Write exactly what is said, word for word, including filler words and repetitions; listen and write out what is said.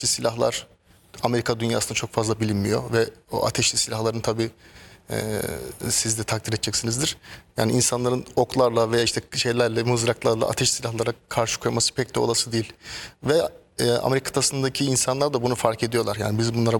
silahlar Amerika dünyasında çok fazla bilinmiyor ve o ateşli silahların tabii e, siz de takdir edeceksinizdir. Yani insanların oklarla veya işte şeylerle, mızraklarla ateş silahlara karşı koyması pek de olası değil. Ve e, Amerika kıtasındaki insanlar da bunu fark ediyorlar. Yani biz bunlara